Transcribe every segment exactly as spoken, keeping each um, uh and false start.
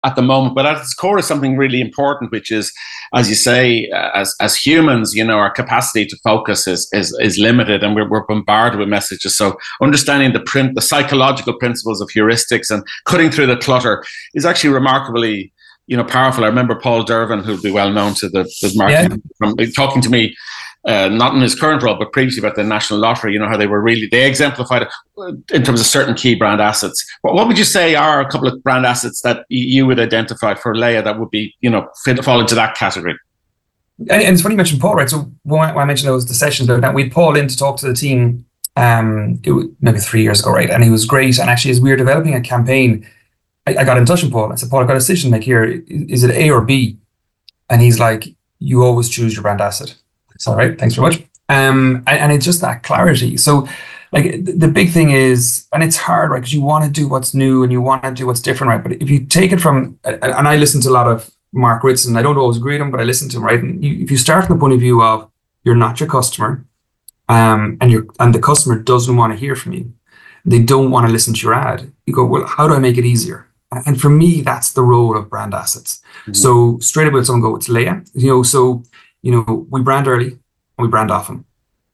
at the moment, but at its core is something really important, which is, as you say, uh, as as humans, you know, our capacity to focus is is, is limited, and we're, we're bombarded with messages. So understanding the print, the psychological principles of heuristics and cutting through the clutter is actually remarkably, you know, powerful. I remember Paul Dervin, who'd be well known to the, the marketing, yeah. from talking to me. Uh, not in his current role, but previously about the National Lottery, you know, how they were really, they exemplified it in terms of certain key brand assets. What, what would you say are a couple of brand assets that you would identify for Leia that would be, you know, fit, fall into that category? And, and it's funny you mentioned Paul, right? So when I mentioned those, the sessions, that we'd Paul in to talk to the team um, it was maybe three years ago, right? And he was great. And actually, as we were developing a campaign, I, I got in touch with Paul. I said, Paul, I've got a decision to make here. Is it A or B? And he's like, you always choose your brand asset. All right, thanks very much. Um, and, and it's just that clarity. So, like, the, the big thing is, and it's hard, right? Because you want to do what's new and you want to do what's different, right? But if you take it from, and I listen to a lot of Mark Ritson, I don't always agree with him, but I listen to him, right? And you, if you start from the point of view of you're not your customer, um, and you're and the customer doesn't want to hear from you, they don't want to listen to your ad. You go, well, how do I make it easier? And for me, that's the role of brand assets. Mm-hmm. So straight away, someone go, it's Leia, you know. So. You know, we brand early and we brand often.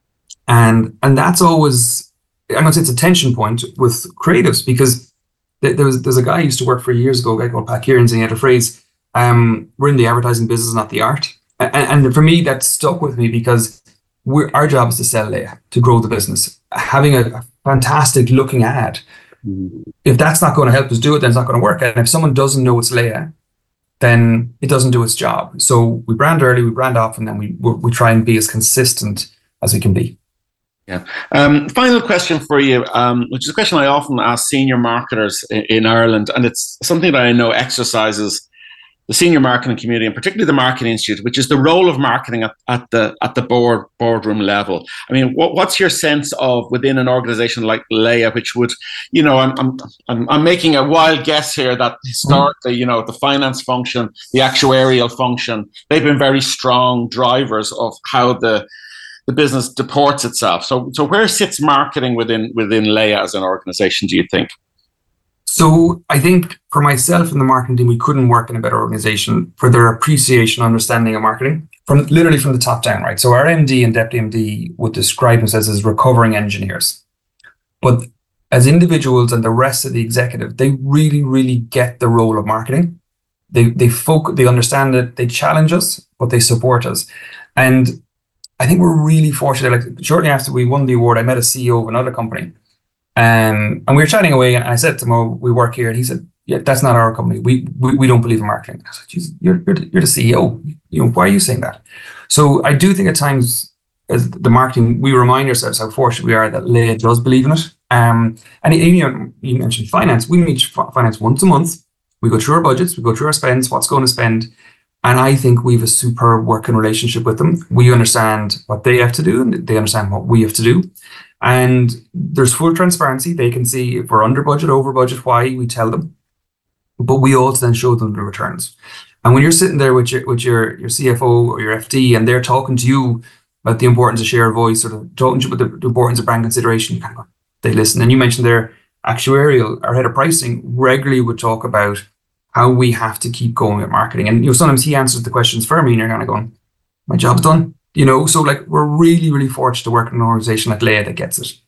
And and that's always, I'm going to say it's a tension point with creatives, because th- there was, there's a guy I used to work for years ago, a guy called Pat Kieran, and he had a phrase, um, we're in the advertising business, not the art. And, and for me, that stuck with me, because we're, our job is to sell Leia, to grow the business. Having a, a fantastic looking ad, mm-hmm. if that's not going to help us do it, then it's not going to work. And if someone doesn't know it's Leia, then it doesn't do its job. So we brand early, we brand often, and we we try and be as consistent as we can be. Yeah. Um, final question for you, um, which is a question I often ask senior marketers in, in Ireland, and it's something that I know exercises the senior marketing community, and particularly the Marketing Institute, which is the role of marketing at, at the at the board boardroom level. I mean, what, what's your sense of within an organization like Leia, which would, you know, I'm I'm I'm, I'm making a wild guess here that historically, you know, the finance function, the actuarial function, they've been very strong drivers of how the the business deports itself. So so where sits marketing within within Leia as an organization, do you think? So I think for myself and the marketing team, we couldn't work in a better organization for their appreciation, understanding of marketing, from literally from the top down, right? So our M D and Deputy M D would describe themselves as recovering engineers. But as individuals and the rest of the executive, they really, really get the role of marketing. They they focus, they understand it, they challenge us, but they support us. And I think we're really fortunate. Like shortly after we won the award, I met a C E O of another company. Um, and we were chatting away, and I said to him, oh, we work here. And he said, yeah, that's not our company. We we, we don't believe in marketing. I said, Jesus, you're, you're, the, you're the C E O. You know, why are you saying that? So I do think at times, as the marketing, we remind ourselves how fortunate we are that Leia does believe in it. Um, and you know, you mentioned finance. We meet finance once a month. We go through our budgets. We go through our spends, what's going to spend. And I think we have a superb working relationship with them. We understand what they have to do, and they understand what we have to do. And there's full transparency. They can see if we're under budget, over budget, why, we tell them. But we also then show them the returns. And when you're sitting there with your with your, your C F O or your F D, and they're talking to you about the importance of share of voice, or the, talking to you about the, the importance of brand consideration, you kind of, they listen. And you mentioned their actuarial, our head of pricing, regularly would talk about how we have to keep going with marketing. And you know, sometimes he answers the questions for me, and you're kind of going, my job's done. You know, so like we're really, really fortunate to work in an organization like Leia that gets it.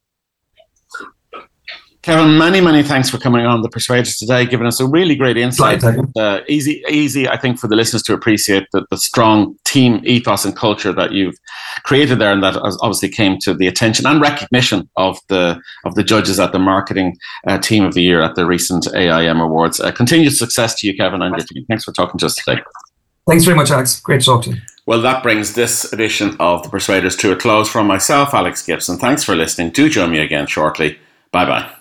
Kevin, many, many thanks for coming on The Persuaders today, giving us a really great insight. Uh, easy, easy, I think, for the listeners to appreciate the, the strong team ethos and culture that you've created there, and that obviously came to the attention and recognition of the of the judges at the Marketing uh, Team of the Year at the recent A I M Awards. Uh, continued success to you, Kevin, and your team. Thanks for talking to us today. Thanks very much, Alex. Great to talk to you. Well, that brings this edition of The Persuaders to a close. From myself, Alex Gibson, thanks for listening. Do join me again shortly. Bye-bye.